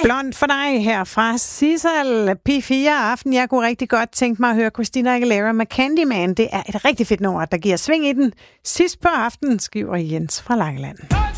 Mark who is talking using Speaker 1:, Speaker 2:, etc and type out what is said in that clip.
Speaker 1: Blond for dig her fra Sissel P4 Aften. Jeg kunne rigtig godt tænke mig at høre Christina Aguilera med Candyman. Det er et rigtig fedt nummer, der giver sving i den. Sidst på aftenen, skriver Jens fra Langeland.